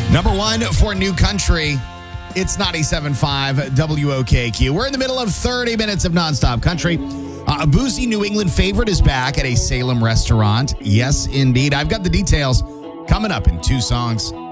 Number one for New Country. It's 97.5 WOKQ. We're in the middle of 30 minutes of nonstop country. A boozy New England favorite is back at a Salem restaurant. Yes, indeed. I've got the details coming up in two songs.